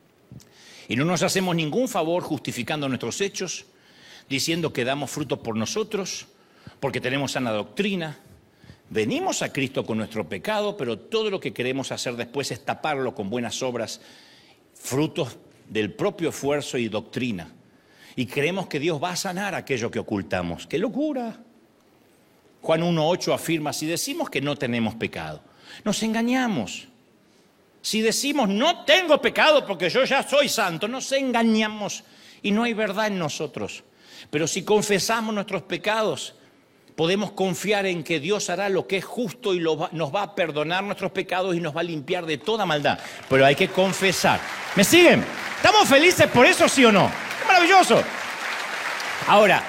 Y no nos hacemos ningún favor justificando nuestros hechos, diciendo que damos fruto por nosotros, porque tenemos sana doctrina. Venimos a Cristo con nuestro pecado, pero todo lo que queremos hacer después es taparlo con buenas obras, frutos del propio esfuerzo y doctrina. Y creemos que Dios va a sanar aquello que ocultamos. ¡Qué locura! Juan 1:8 afirma, si decimos que no tenemos pecado, nos engañamos. Si decimos no tengo pecado porque yo ya soy santo, nos engañamos y no hay verdad en nosotros. Pero si confesamos nuestros pecados, podemos confiar en que Dios hará lo que es justo y nos va a perdonar nuestros pecados y nos va a limpiar de toda maldad. Pero hay que confesar. ¿Me siguen? ¿Estamos felices por eso, sí o no? ¡Es maravilloso! Ahora,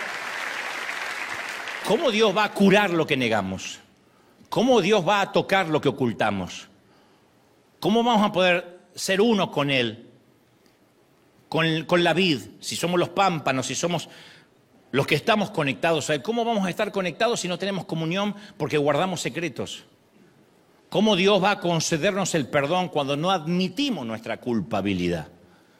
¿cómo Dios va a curar lo que negamos? ¿Cómo Dios va a tocar lo que ocultamos? ¿Cómo vamos a poder ser uno con Él? Con la vid, si somos los pámpanos, si somos los que estamos conectados a Él. ¿Cómo vamos a estar conectados si no tenemos comunión porque guardamos secretos? ¿Cómo Dios va a concedernos el perdón cuando no admitimos nuestra culpabilidad?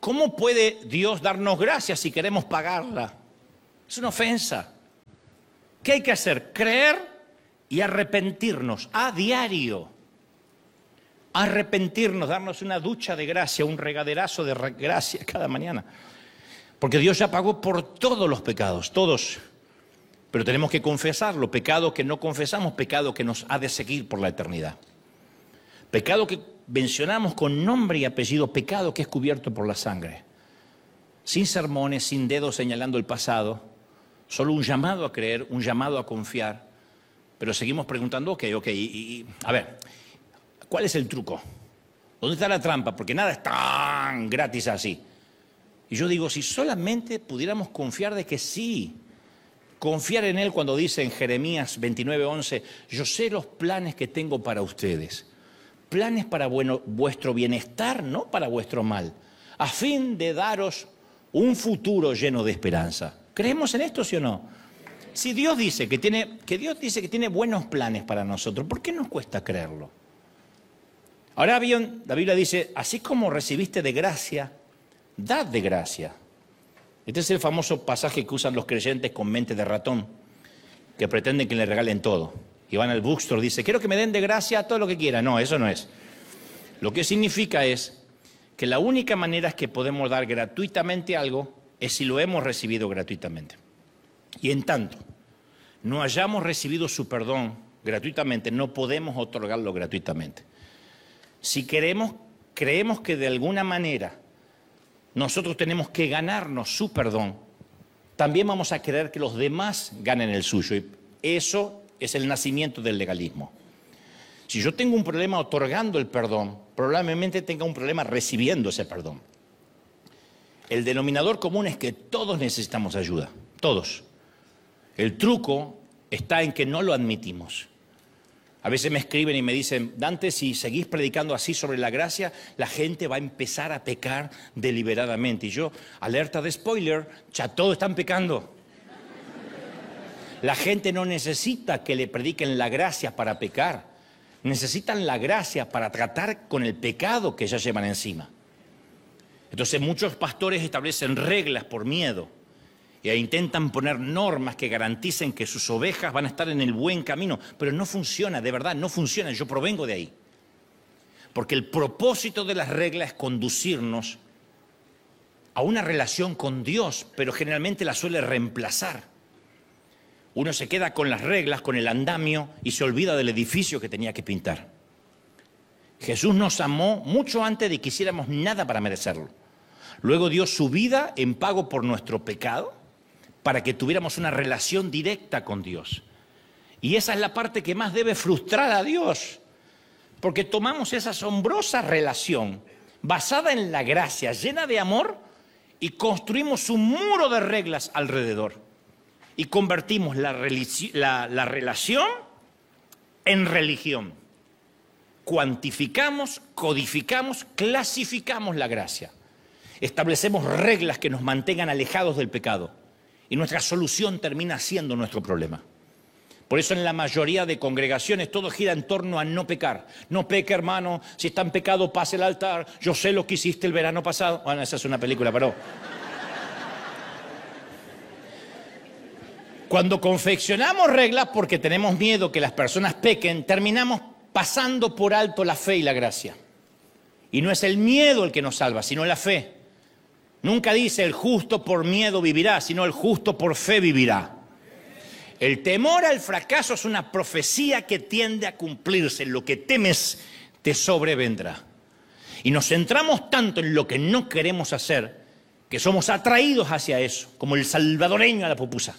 ¿Cómo puede Dios darnos gracia si queremos pagarla? Es una ofensa. ¿Qué hay que hacer? Creer y arrepentirnos a diario. Arrepentirnos, darnos una ducha de gracia, un regaderazo de gracia cada mañana. Porque Dios ya pagó por todos los pecados, todos. Pero tenemos que confesarlo. Pecado que no confesamos, pecado que nos ha de seguir por la eternidad. Pecado que mencionamos con nombre y apellido, pecado que es cubierto por la sangre. Sin sermones, sin dedos señalando el pasado, solo un llamado a creer, un llamado a confiar. Pero seguimos preguntando, ok, a ver, ¿cuál es el truco? ¿Dónde está la trampa? Porque nada es tan gratis así. Y yo digo, si solamente pudiéramos confiar de que sí, confiar en Él cuando dice en Jeremías 29:11, yo sé los planes que tengo para ustedes. Planes para vuestro bienestar, no para vuestro mal, a fin de daros un futuro lleno de esperanza. ¿Creemos en esto, sí o no? Si Dios dice que tiene buenos planes para nosotros, ¿por qué nos cuesta creerlo? Ahora bien, la Biblia dice, así como recibiste de gracia, dad de gracia. Este es el famoso pasaje que usan los creyentes con mente de ratón, que pretenden que le regalen todo. Y van al bookstore, dice, quiero que me den de gracia todo lo que quiera. No, eso no es. Lo que significa es que la única manera que podemos dar gratuitamente algo es si lo hemos recibido gratuitamente. Y en tanto no hayamos recibido su perdón gratuitamente, no podemos otorgarlo gratuitamente. Si creemos que de alguna manera nosotros tenemos que ganarnos su perdón, también vamos a querer que los demás ganen el suyo. Y eso es el nacimiento del legalismo. Si yo tengo un problema otorgando el perdón, probablemente tenga un problema recibiendo ese perdón. El denominador común es que todos necesitamos ayuda, todos. El truco está en que no lo admitimos. A veces me escriben y me dicen, Dante, si seguís predicando así sobre la gracia, la gente va a empezar a pecar deliberadamente. Y yo, alerta de spoiler, ya todos están pecando. La gente no necesita que le prediquen la gracia para pecar. Necesitan la gracia para tratar con el pecado que ya llevan encima. Entonces muchos pastores establecen reglas por miedo e intentan poner normas que garanticen que sus ovejas van a estar en el buen camino, pero no funciona, de verdad, no funciona. Yo provengo de ahí. Porque el propósito de las reglas es conducirnos a una relación con Dios, pero generalmente la suele reemplazar. Uno se queda con las reglas, con el andamio y se olvida del edificio que tenía que pintar. Jesús nos amó mucho antes de que hiciéramos nada para merecerlo. Luego dio su vida en pago por nuestro pecado para que tuviéramos una relación directa con Dios. Y esa es la parte que más debe frustrar a Dios, porque tomamos esa asombrosa relación basada en la gracia, llena de amor, y construimos un muro de reglas alrededor. Y convertimos la relación en religión. Cuantificamos, codificamos, clasificamos la gracia. Establecemos reglas que nos mantengan alejados del pecado. Y nuestra solución termina siendo nuestro problema. Por eso en la mayoría de congregaciones todo gira en torno a no pecar. No peque, hermano, si está en pecado pase al altar. Yo sé lo que hiciste el verano pasado. Bueno, esa es una película, pero... Cuando confeccionamos reglas porque tenemos miedo que las personas pequen, terminamos pasando por alto la fe y la gracia. Y no es el miedo el que nos salva, sino la fe. Nunca dice el justo por miedo vivirá, sino el justo por fe vivirá. El temor al fracaso es una profecía que tiende a cumplirse. Lo que temes te sobrevendrá. Y nos centramos tanto en lo que no queremos hacer, que somos atraídos hacia eso, como el salvadoreño a la pupusa.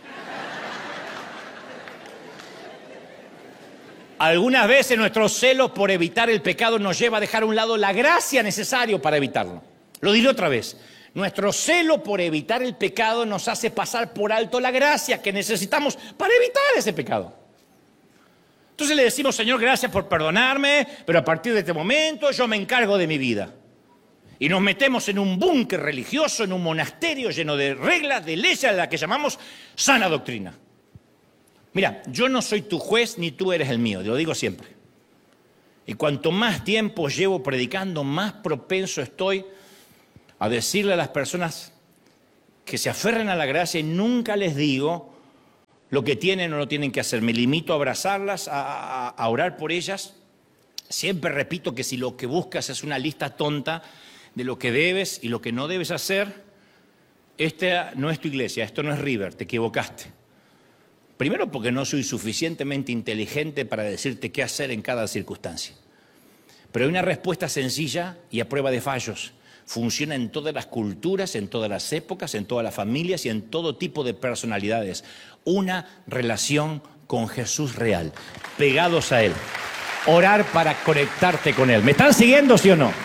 Algunas veces nuestro celo por evitar el pecado nos lleva a dejar a un lado la gracia necesaria para evitarlo. Lo diré otra vez. Nuestro celo por evitar el pecado nos hace pasar por alto la gracia que necesitamos para evitar ese pecado. Entonces le decimos, Señor, gracias por perdonarme, pero a partir de este momento yo me encargo de mi vida. Y nos metemos en un búnker religioso, en un monasterio lleno de reglas, de leyes, a la que llamamos sana doctrina. Mira, yo no soy tu juez ni tú eres el mío, te lo digo siempre. Y cuanto más tiempo llevo predicando, más propenso estoy a decirle a las personas que se aferren a la gracia y nunca les digo lo que tienen o no tienen que hacer. Me limito a abrazarlas, a orar por ellas. Siempre repito que si lo que buscas es una lista tonta de lo que debes y lo que no debes hacer, esta no es tu iglesia, esto no es River, te equivocaste. Primero porque no soy suficientemente inteligente para decirte qué hacer en cada circunstancia. Pero hay una respuesta sencilla y a prueba de fallos. Funciona en todas las culturas, en todas las épocas, en todas las familias y en todo tipo de personalidades. Una relación con Jesús real, pegados a Él. Orar para conectarte con Él. ¿Me están siguiendo, sí o no?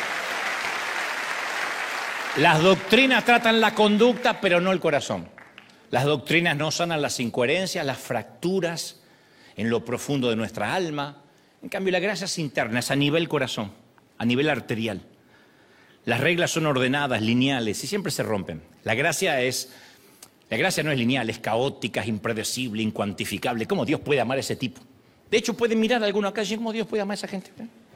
Las doctrinas tratan la conducta, pero no el corazón. Las doctrinas no sanan las incoherencias, las fracturas en lo profundo de nuestra alma. En cambio, la gracia es interna, es a nivel corazón, a nivel arterial. Las reglas son ordenadas, lineales y siempre se rompen. La gracia no es lineal, es caótica, es impredecible, incuantificable. ¿Cómo Dios puede amar a ese tipo? De hecho, pueden mirar a alguno acá y decir, ¿cómo Dios puede amar a esa gente?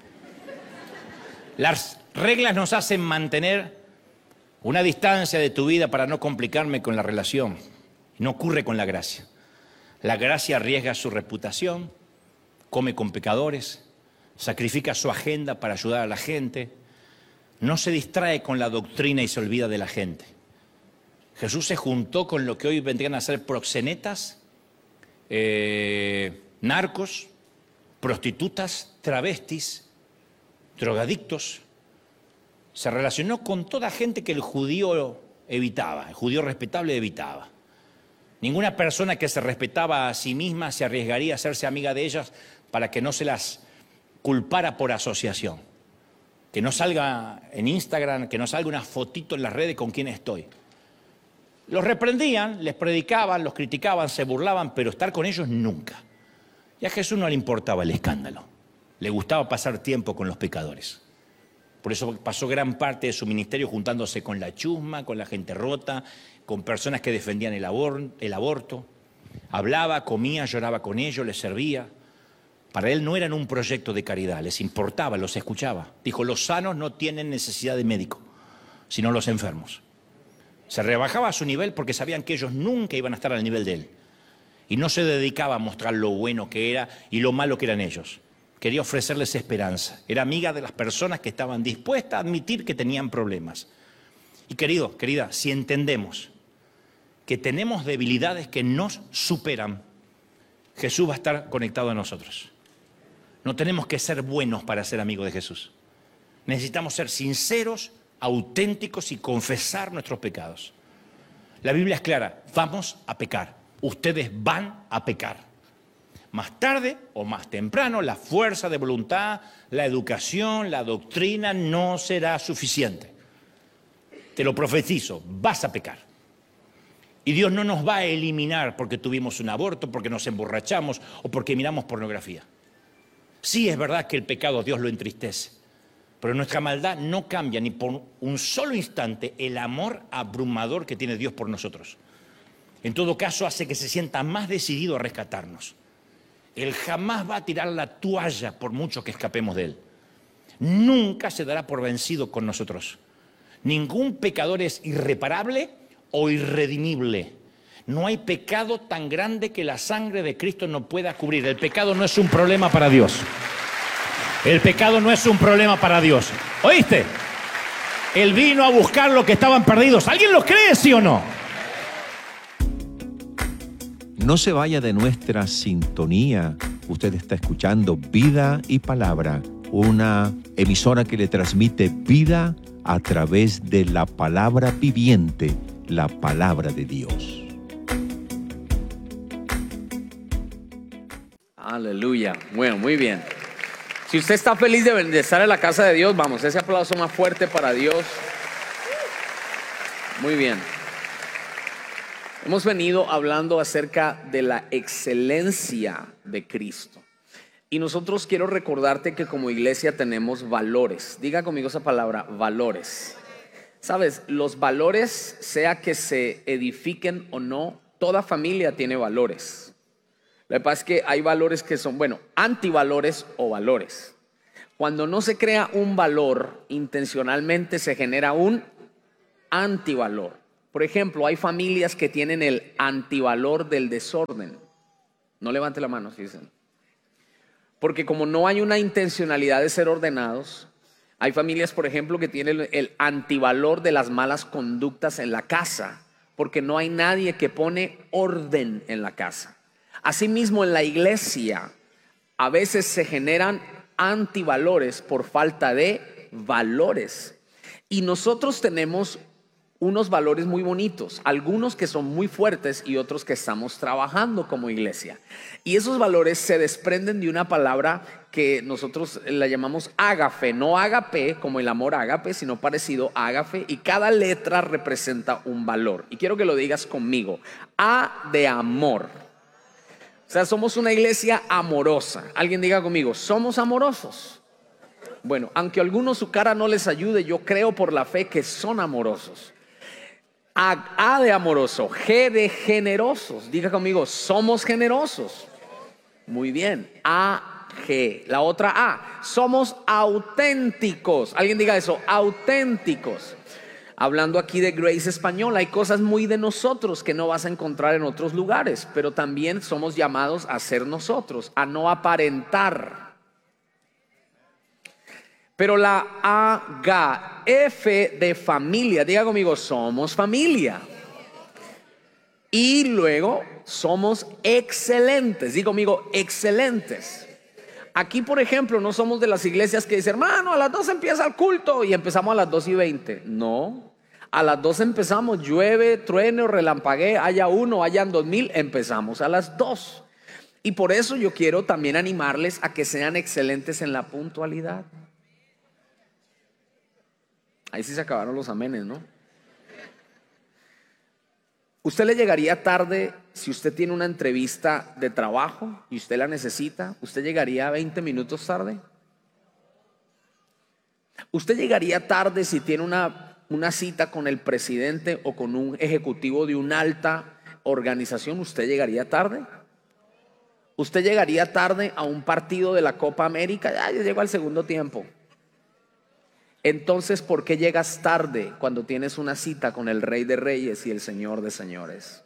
Las reglas nos hacen mantener una distancia de tu vida para no complicarme con la relación. No ocurre con la gracia. La gracia arriesga su reputación, come con pecadores, sacrifica su agenda para ayudar a la gente, no se distrae con la doctrina y se olvida de la gente. Jesús se juntó con lo que hoy vendrían a ser proxenetas, narcos, prostitutas, travestis, drogadictos. Se relacionó con toda gente que el judío evitaba, el judío respetable evitaba. Ninguna persona que se respetaba a sí misma se arriesgaría a hacerse amiga de ellas para que no se las culpara por asociación. Que no salga en Instagram, que no salga una fotito en las redes con quién estoy. Los reprendían, les predicaban, los criticaban, se burlaban, pero estar con ellos nunca. Y a Jesús no le importaba el escándalo. Le gustaba pasar tiempo con los pecadores. Por eso pasó gran parte de su ministerio juntándose con la chusma, con la gente rota, con personas que defendían el aborto. Hablaba, comía, lloraba con ellos, les servía. Para él no eran un proyecto de caridad, les importaba, los escuchaba. Dijo, los sanos no tienen necesidad de médico, sino los enfermos. Se rebajaba a su nivel porque sabían que ellos nunca iban a estar al nivel de él. Y no se dedicaba a mostrar lo bueno que era y lo malo que eran ellos. Quería ofrecerles esperanza. Era amiga de las personas que estaban dispuestas a admitir que tenían problemas. Y querido, querida, si entendemos que tenemos debilidades que nos superan, Jesús va a estar conectado a nosotros. No tenemos que ser buenos para ser amigos de Jesús. Necesitamos ser sinceros, auténticos y confesar nuestros pecados. La Biblia es clara, vamos a pecar. Ustedes van a pecar. Más tarde o más temprano, la fuerza de voluntad, la educación, la doctrina no será suficiente. Te lo profetizo, vas a pecar. Y Dios no nos va a eliminar porque tuvimos un aborto, porque nos emborrachamos o porque miramos pornografía. Sí es verdad que el pecado Dios lo entristece, pero nuestra maldad no cambia ni por un solo instante el amor abrumador que tiene Dios por nosotros. En todo caso, hace que se sienta más decidido a rescatarnos. Él jamás va a tirar la toalla por mucho que escapemos de Él. Nunca se dará por vencido con nosotros. Ningún pecador es irreparable o irredimible. No hay pecado tan grande que la sangre de Cristo no pueda cubrir. El pecado no es un problema para Dios. El pecado no es un problema para Dios. ¿Oíste? Él vino a buscar lo que estaban perdidos. ¿Alguien lo cree, sí o no? No se vaya de nuestra sintonía. Usted está escuchando Vida y Palabra, una emisora que le transmite vida a través de la palabra viviente, la palabra de Dios. Aleluya. Bueno, muy bien. Si usted está feliz de estar en la casa de Dios, vamos, ese aplauso más fuerte para Dios. Muy bien. Hemos venido hablando acerca de la excelencia de Cristo. Y nosotros quiero recordarte que como iglesia tenemos valores. Diga conmigo esa palabra, valores. Sabes, los valores, sea que se edifiquen o no, toda familia tiene valores. Lo que pasa es que hay valores que son, antivalores o valores. Cuando no se crea un valor, intencionalmente se genera un antivalor. Por ejemplo, hay familias que tienen el antivalor del desorden. No levante la mano si dicen. Porque como no hay una intencionalidad de ser ordenados, hay familias, por ejemplo, que tienen el antivalor de las malas conductas en la casa, porque no hay nadie que pone orden en la casa. Asimismo, en la iglesia a veces se generan antivalores por falta de valores. Y nosotros tenemos unos valores muy bonitos, algunos que son muy fuertes y otros que estamos trabajando como iglesia. Y esos valores se desprenden de una palabra que nosotros la llamamos ágape, no ágape como el amor ágape, sino parecido a ágape, y cada letra representa un valor. Y quiero que lo digas conmigo, A de amor. O sea, somos una iglesia amorosa. Alguien diga conmigo, somos amorosos. Bueno, aunque a algunos su cara no les ayude, yo creo por la fe que son amorosos. A de amoroso, G de generosos. Diga conmigo, somos generosos. Muy bien, A, G. La otra A, somos auténticos. Alguien diga eso, auténticos. Hablando aquí de Grace Español, hay cosas muy de nosotros que no vas a encontrar en otros lugares, pero también somos llamados a ser nosotros, a no aparentar. Pero la A, F de familia, diga conmigo, somos familia. Y luego somos excelentes, diga conmigo, excelentes. Aquí, por ejemplo, no somos de las iglesias que dicen, hermano, a las 2 empieza el culto y empezamos a las 2:20. No, a las 2 empezamos, llueve, truene o relampaguee, haya 1, hayan 2000, empezamos a las 2. Y por eso yo quiero también animarles a que sean excelentes en la puntualidad. Ahí sí se acabaron los amenes, ¿no? ¿Usted le llegaría tarde si usted tiene una entrevista de trabajo y usted la necesita? ¿Usted llegaría 20 minutos tarde? ¿Usted llegaría tarde si tiene una cita con el presidente o con un ejecutivo de una alta organización? ¿Usted llegaría tarde? ¿Usted llegaría tarde a un partido de la Copa América? Ya llegó al segundo tiempo. Entonces, ¿por qué llegas tarde cuando tienes una cita con el Rey de Reyes y el Señor de Señores?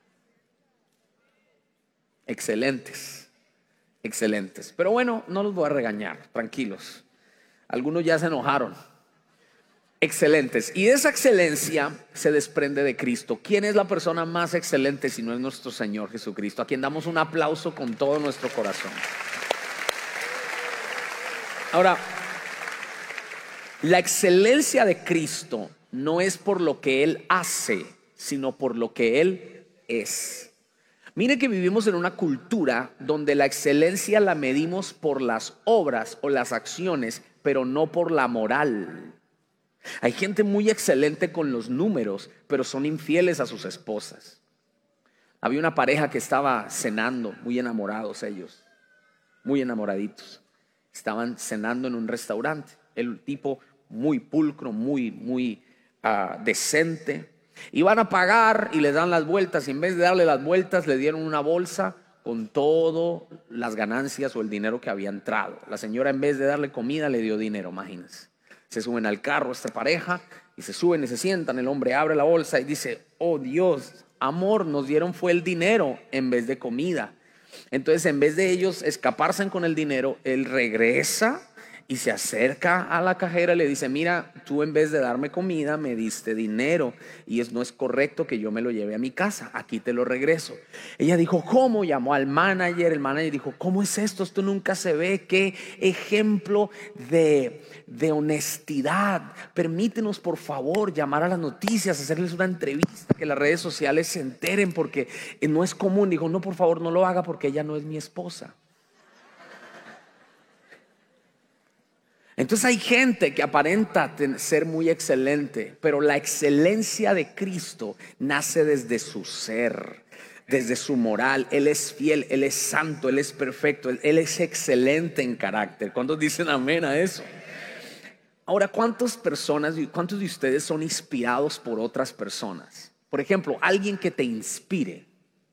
Excelentes, excelentes. Pero bueno, no los voy a regañar, tranquilos. Algunos ya se enojaron. Excelentes. Y esa excelencia se desprende de Cristo. ¿Quién es la persona más excelente si no es nuestro Señor Jesucristo? A quien damos un aplauso con todo nuestro corazón. Ahora, la excelencia de Cristo no es por lo que Él hace, sino por lo que Él es. Mire que vivimos en una cultura donde la excelencia la medimos por las obras o las acciones, pero no por la moral. Hay gente muy excelente con los números, pero son infieles a sus esposas. Había una pareja que estaba cenando, muy enamorados ellos, muy enamoraditos. Estaban cenando en un restaurante. El tipo muy pulcro, muy decente. Iban a pagar y les dan las vueltas. Y en vez de darle las vueltas, le dieron una bolsa con todas las ganancias o el dinero que había entrado. La señora, en vez de darle comida, le dio dinero, imagínense. Se suben al carro esta pareja y se suben y se sientan. El hombre abre la bolsa y dice, oh Dios, amor, nos dieron fue el dinero en vez de comida. Entonces, en vez de ellos escaparse con el dinero, él regresa y se acerca a la cajera y le dice, mira, tú en vez de darme comida me diste dinero y no es correcto que yo me lo lleve a mi casa, aquí te lo regreso. Ella dijo, ¿cómo? Llamó al manager, el manager dijo, ¿cómo es esto? Esto nunca se ve, qué ejemplo de honestidad. Permítenos por favor llamar a las noticias, hacerles una entrevista, que las redes sociales se enteren porque no es común. Dijo, no, por favor no lo haga porque ella no es mi esposa. Entonces hay gente que aparenta ser muy excelente, pero la excelencia de Cristo nace desde su ser, desde su moral. Él es fiel, Él es santo, Él es perfecto, Él es excelente en carácter. ¿Cuántos dicen amén a eso? Ahora, ¿cuántas personas, cuántos de ustedes son inspirados por otras personas? Por ejemplo, alguien que te inspire.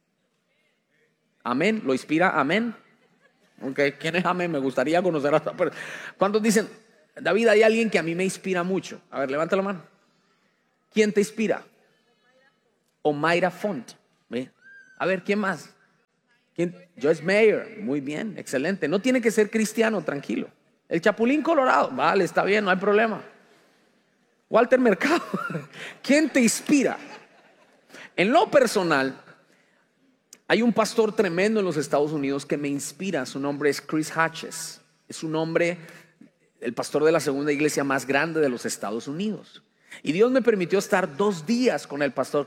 Amén, ¿lo inspira? Amén. Okay. ¿Quién es amén? Me gustaría conocer a esta persona. ¿Cuántos dicen, David, hay alguien que a mí me inspira mucho? A ver, levanta la mano. ¿Quién te inspira? Omaira Font. ¿Ve? A ver, ¿quién más? ¿Quién? Joyce Meyer. Muy bien, excelente. No tiene que ser cristiano, tranquilo. El Chapulín Colorado. Vale, está bien, no hay problema. Walter Mercado. ¿Quién te inspira? En lo personal, hay un pastor tremendo en los Estados Unidos que me inspira. Su nombre es Chris Hatches. Es un hombre, el pastor de la segunda iglesia más grande de los Estados Unidos. Y Dios me permitió estar 2 días con el pastor